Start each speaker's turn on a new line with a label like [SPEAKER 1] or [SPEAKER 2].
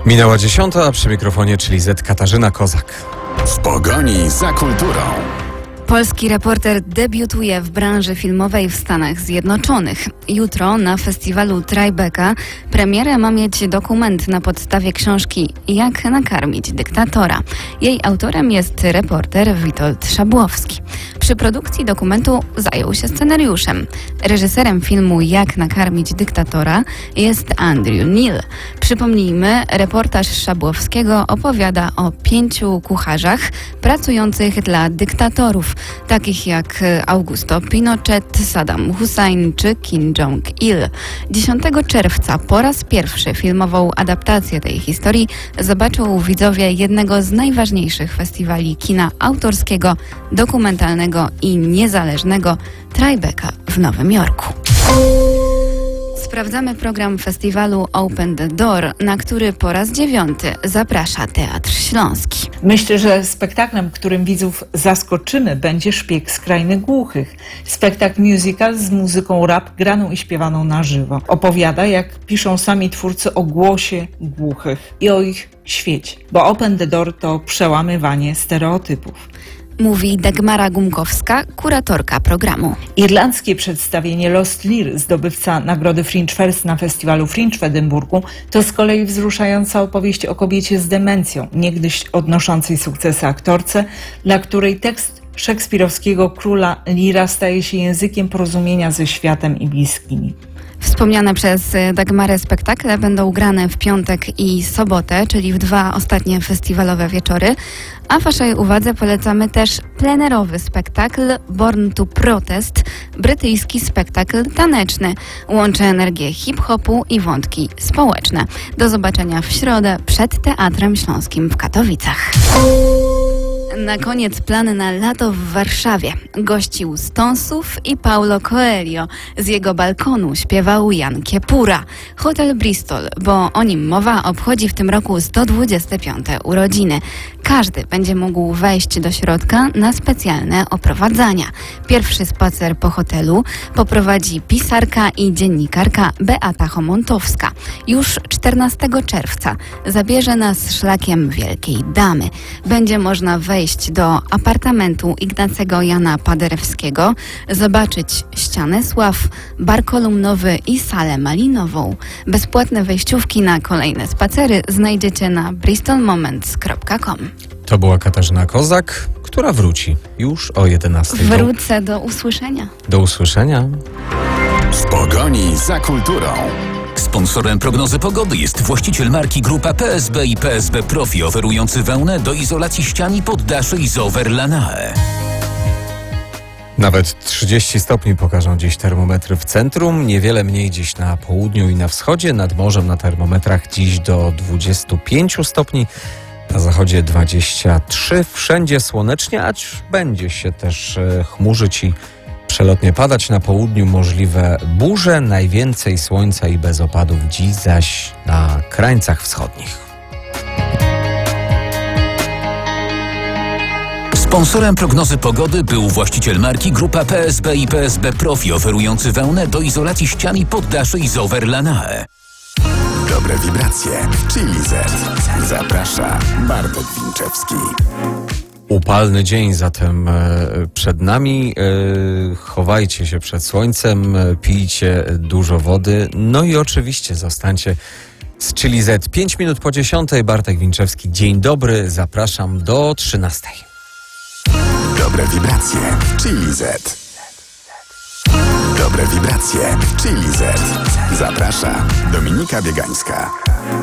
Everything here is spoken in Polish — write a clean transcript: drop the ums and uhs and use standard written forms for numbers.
[SPEAKER 1] Minęła 10, a przy mikrofonie czyli Z Katarzyna Kozak.
[SPEAKER 2] W pogoni za kulturą.
[SPEAKER 3] Polski reporter debiutuje w branży filmowej w Stanach Zjednoczonych. Jutro na festiwalu Tribeca premierę ma mieć dokument na podstawie książki Jak nakarmić dyktatora. Jej autorem jest reporter Witold Szabłowski. Przy produkcji dokumentu zajął się scenariuszem. Reżyserem filmu Jak nakarmić dyktatora jest Andrew Neil. Przypomnijmy, reportaż Szabłowskiego opowiada o 5 kucharzach pracujących dla dyktatorów, takich jak Augusto Pinochet, Saddam Hussein czy Kim Jong-il. 10 czerwca po raz pierwszy filmową adaptację tej historii zobaczą widzowie jednego z najważniejszych festiwali kina autorskiego, dokumentalnego i niezależnego Tribeca w Nowym Jorku. Sprawdzamy program festiwalu Open the Door, na który po raz 9 zaprasza Teatr Śląski.
[SPEAKER 4] Myślę, że spektaklem, którym widzów zaskoczymy, będzie Szpieg z Krainy Głuchych. Spektakl musical z muzyką rap graną i śpiewaną na żywo. Opowiada, jak piszą sami twórcy o głosie głuchych i o ich świecie. Bo Open the Door to przełamywanie stereotypów.
[SPEAKER 3] Mówi Dagmara Gumkowska, kuratorka programu.
[SPEAKER 4] Irlandzkie przedstawienie Lost Lear, zdobywca nagrody Fringe First na festiwalu Fringe w Edynburgu, to z kolei wzruszająca opowieść o kobiecie z demencją, niegdyś odnoszącej sukcesy aktorce, dla której tekst szekspirowskiego Króla Leara staje się językiem porozumienia ze światem i bliskimi.
[SPEAKER 3] Wspomniane przez Dagmarę spektakle będą grane w piątek i sobotę, czyli w 2 ostatnie festiwalowe wieczory. A waszej uwadze polecamy też plenerowy spektakl Born to Protest, brytyjski spektakl taneczny. Łączy energię hip-hopu i wątki społeczne. Do zobaczenia w środę przed Teatrem Śląskim w Katowicach. Na koniec plan na lato w Warszawie. Gościł Stonsów i Paulo Coelho. Z jego balkonu śpiewał Jan Kiepura. Hotel Bristol, bo o nim mowa, obchodzi w tym roku 125. urodziny. Każdy będzie mógł wejść do środka na specjalne oprowadzania. Pierwszy spacer po hotelu poprowadzi pisarka i dziennikarka Beata Homontowska. Już 14 czerwca zabierze nas szlakiem Wielkiej Damy. Będzie można wejść do apartamentu Ignacego Jana Paderewskiego, zobaczyć ścianę sław, bar kolumnowy i salę malinową. Bezpłatne wejściówki na kolejne spacery znajdziecie na bristolmoments.com.
[SPEAKER 1] To była Katarzyna Kozak, która wróci już o 11.
[SPEAKER 3] Wrócę, do usłyszenia.
[SPEAKER 1] Do usłyszenia.
[SPEAKER 2] W pogoni za kulturą.
[SPEAKER 5] Sponsorem prognozy pogody jest właściciel marki Grupa PSB i PSB Profi, oferujący wełnę do izolacji ścian i poddaszy Isover Lanae.
[SPEAKER 1] Nawet 30 stopni pokażą dziś termometry w centrum, niewiele mniej dziś na południu i na wschodzie. Nad morzem na termometrach dziś do 25 stopni, na zachodzie 23. Wszędzie słonecznie, acz będzie się też chmurzyć i przelotnie padać. Na południu możliwe burze, najwięcej słońca i bez opadów dziś zaś na krańcach wschodnich.
[SPEAKER 5] Sponsorem prognozy pogody był właściciel marki Grupa PSB i PSB Profi, oferujący wełnę do izolacji ścian i poddaszy Isover Lanae.
[SPEAKER 2] Dobre wibracje w Chili Z. Zaprasza Bartek Winczewski.
[SPEAKER 1] Upalny dzień zatem przed nami. Chowajcie się przed słońcem, pijcie dużo wody, no i oczywiście zostańcie z Chili Z. 5 minut po 10. Bartek Winczewski. Dzień dobry, zapraszam do 13.
[SPEAKER 2] Dobre wibracje w Chili Z. Dobre wibracje w Chili Z. Zaprasza Dominika Biegańska.